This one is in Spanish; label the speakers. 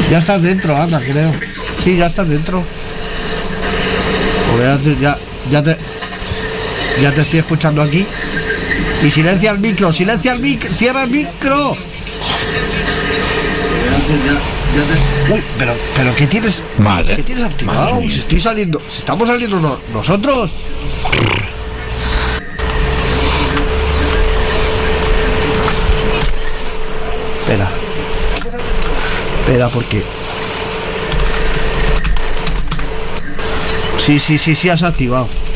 Speaker 1: Ya estás dentro, anda, creo. Sí, ya estás dentro. Pues ya te estoy escuchando aquí. Y silencia el micro, cierra el micro. Uy, pero ¿qué tienes?
Speaker 2: Madre.
Speaker 1: ¿Qué tienes activado? Si estoy saliendo, si estamos saliendo nosotros. Espera, porque sí, has activado.